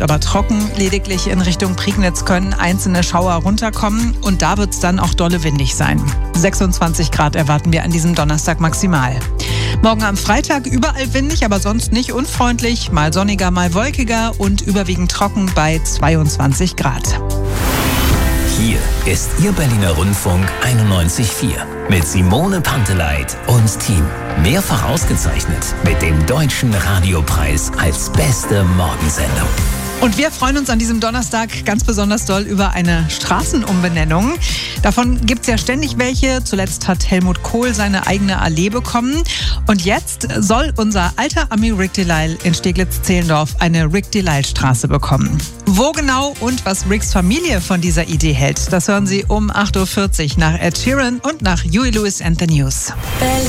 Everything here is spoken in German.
aber trocken. Lediglich in Richtung Prignitz können einzelne Schauer runterkommen und da wird es dann auch dolle windig sein. 26 Grad erwarten wir an diesem Donnerstag maximal. Morgen am Freitag überall windig, aber sonst nicht unfreundlich. Mal sonniger, mal wolkiger und überwiegend trocken bei 22 Grad. Hier ist Ihr Berliner Rundfunk 91.4 mit Simone Panteleit und Team. Mehrfach ausgezeichnet mit dem Deutschen Radiopreis als beste Morgensendung. Und wir freuen uns an diesem Donnerstag ganz besonders doll über eine Straßenumbenennung. Davon gibt es ja ständig welche. Zuletzt hat Helmut Kohl seine eigene Allee bekommen. Und jetzt soll unser alter Ami Rick Delisle in Steglitz-Zehlendorf eine Rick-Delisle-Straße bekommen. Wo genau und was Ricks Familie von dieser Idee hält, das hören Sie um 8.40 Uhr nach Ed Sheeran und nach Huey Lewis and the News.